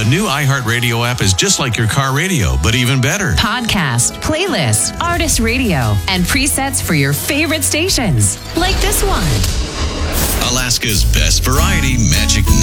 The new iHeartRadio app is just like your car radio, but even better. Podcast, playlist, artist radio, and presets for your favorite stations. Like this one. Alaska's best variety, Magic